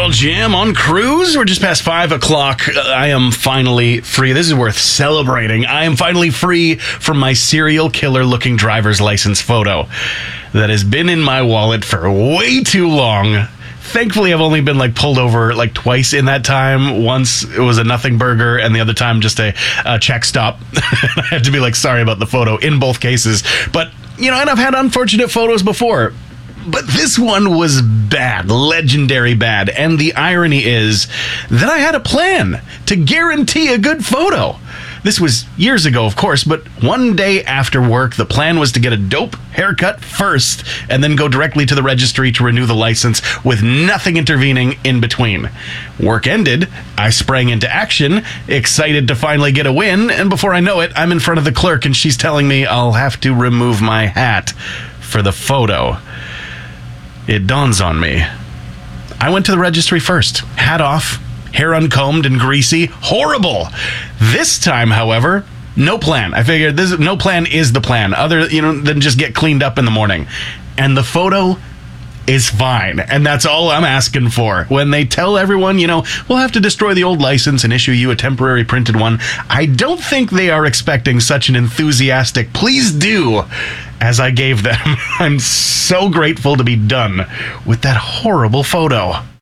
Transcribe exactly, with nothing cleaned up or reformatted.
Pearl Jam on cruise. We're just past five o'clock. I am finally free. This is worth celebrating. I am finally free from my serial killer looking driver's license photo that has been in my wallet for way too long. Thankfully, I've only been like pulled over like twice in that time. Once it was a nothing burger, and the other time just a, a check stop. I had to be like, sorry about the photo in both cases. But, you know, and I've had unfortunate photos before. But this one was bad, legendary bad. And the irony is that I had a plan to guarantee a good photo. This was years ago, of course, but one day after work, the plan was to get a dope haircut first and then go directly to the registry to renew the license with nothing intervening in between. Work ended, I sprang into action, excited to finally get a win, and before I know it, I'm in front of the clerk and she's telling me I'll have to remove my hat for the photo. It dawns on me. I went to the registry first, hat off, hair uncombed and greasy. Horrible. This time, however, no plan. I figured this no plan is the plan, other you know than just get cleaned up in the morning. And the photo is fine. And that's all I'm asking for. When they tell everyone, you know, we'll have to destroy the old license and issue you a temporary printed one, I don't think they are expecting such an enthusiastic please do as I gave them. I'm so grateful to be done with that horrible photo.